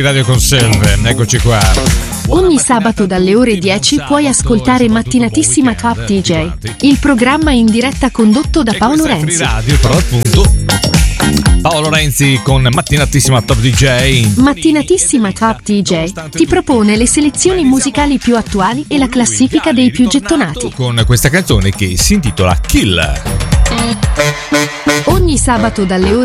Radio Conserve, eccoci qua. Ogni sabato dalle ore 10 puoi ascoltare Mattinatissima Top DJ, il programma in diretta condotto da Paolo Renzi. Radio, però appunto Paolo Renzi con Mattinatissima Top DJ. Mattinatissima Top DJ ti propone le selezioni musicali più attuali e la classifica dei più gettonati. Con questa canzone che si intitola Kill. Ogni sabato dalle ore